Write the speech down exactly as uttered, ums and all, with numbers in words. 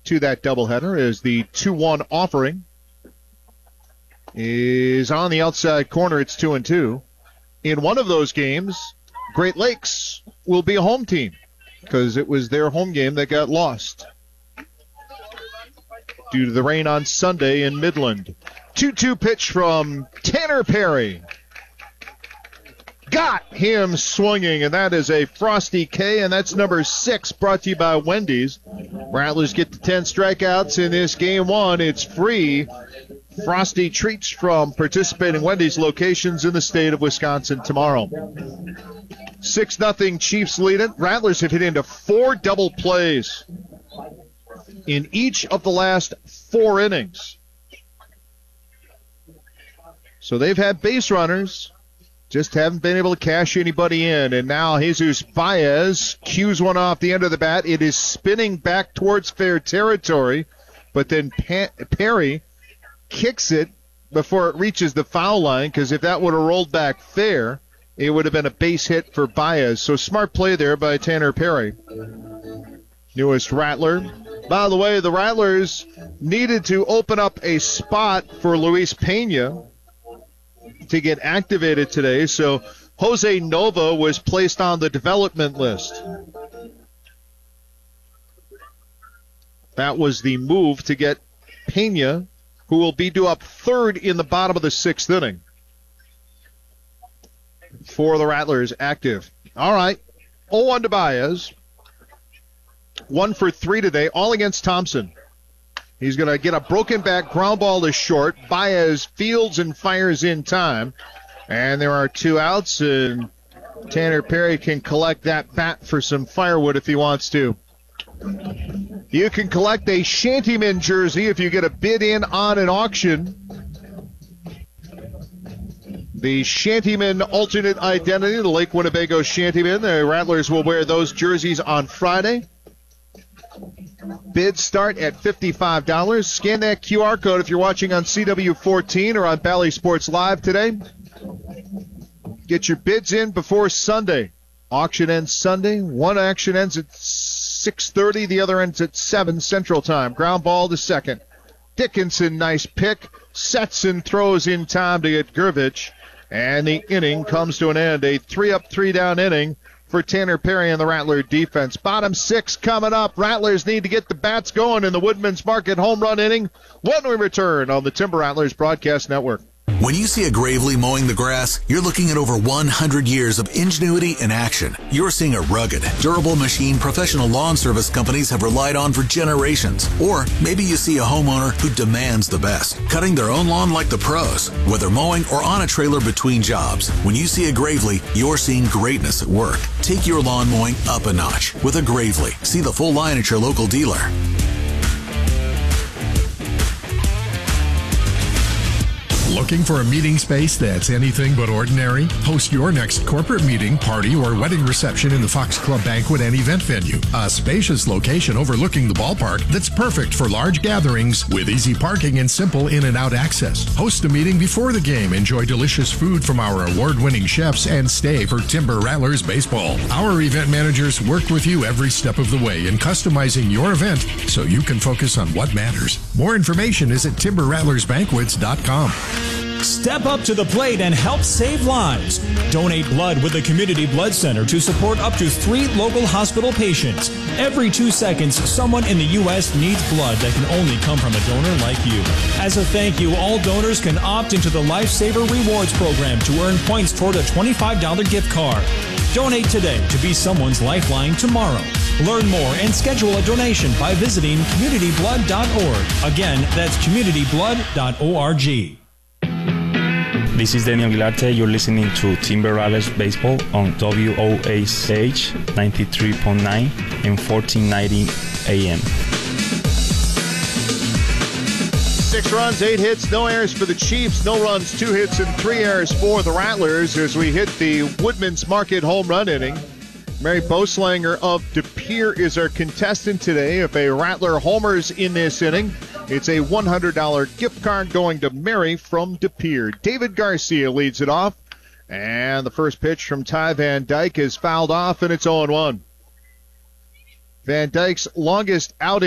to that doubleheader as the two one offering is on the outside corner. It's two and two. In one of those games, Great Lakes will be a home team because it was their home game that got lost due to the rain on Sunday in Midland. two two pitch from Tanner Perry. Got him swinging, and that is a Frosty K, and that's number six, brought to you by Wendy's. Rattlers get to ten strikeouts in this game one. It's free Frosty treats from participating Wendy's locations in the state of Wisconsin tomorrow. six nothing Chiefs lead it. Rattlers have hit into four double plays in each of the last four innings. So they've had base runners, just haven't been able to cash anybody in. And now Jesus Baez cues one off the end of the bat. It is spinning back towards fair territory, but then pa- Perry kicks it before it reaches the foul line, because if that would have rolled back fair, it would have been a base hit for Baez. So smart play there by Tanner Perry. Newest Rattler. By the way, the Rattlers needed to open up a spot for Luis Pena to get activated today, so Jose Nova was placed on the development list. That was the move to get Pena, who will be due up third in the bottom of the sixth inning, for the Rattlers active. All right, oh one to Baez. One for three today, all against Thompson. He's going to get a broken back ground ball to short. Baez fields and fires in time. And there are two outs, and Tanner Perry can collect that bat for some firewood if he wants to. You can collect a Shantyman jersey if you get a bid in on an auction. The Shantyman alternate identity, the Lake Winnebago Shantyman. The Rattlers will wear those jerseys on Friday. Bids start at fifty-five dollars. Scan that Q R code if you're watching on C W fourteen or on Bally Sports Live today. Get your bids in before Sunday. Auction ends Sunday. One auction ends at six thirty. The other ends at seven Central Time. Ground ball to second. Dickinson, nice pick. Sets and throws in time to get Gervich. And the inning comes to an end. A three-up, three-down inning for Tanner Perry and the Rattler defense. Bottom six coming up. Rattlers need to get the bats going in the Woodman's Market home run inning when we return on the Timber Rattlers Broadcast Network. When you see a Gravely mowing the grass, you're looking at over one hundred years of ingenuity in action. You're seeing a rugged, durable machine professional lawn service companies have relied on for generations. Or maybe you see a homeowner who demands the best, cutting their own lawn like the pros, whether mowing or on a trailer between jobs. When you see a Gravely, you're seeing greatness at work. Take your lawn mowing up a notch with a Gravely. See the full line at your local dealer. Looking for a meeting space that's anything but ordinary? Host your next corporate meeting, party, or wedding reception in the Fox Club Banquet and Event Venue. A spacious location overlooking the ballpark that's perfect for large gatherings with easy parking and simple in and out access. Host a meeting before the game, enjoy delicious food from our award-winning chefs, and stay for Timber Rattlers baseball. Our event managers work with you every step of the way in customizing your event so you can focus on what matters. More information is at timber rattlers banquets dot com. Step up to the plate and help save lives. Donate blood with the Community Blood Center to support up to three local hospital patients. Every two seconds, someone in the U S needs blood that can only come from a donor like you. As a thank you, all donors can opt into the Lifesaver Rewards program to earn points toward a twenty-five dollars gift card. Donate today to be someone's lifeline tomorrow. Learn more and schedule a donation by visiting community blood dot org. Again, that's community blood dot org. This is Daniel Gilarte. You're listening to Timber Rattlers Baseball on W O A C H ninety-three point nine and fourteen ninety A M. Six runs, eight hits, no errors for the Chiefs. No runs, two hits, and three errors for the Rattlers as we hit the Woodman's Market home run inning. Mary Boslanger of De Pere is our contestant today. If a Rattler homers in this inning, it's a one hundred dollars gift card going to Mary from De Pere. David Garcia leads it off, and the first pitch from Ty Van Dyke is fouled off, and it's oh and one. Van Dyke's longest outing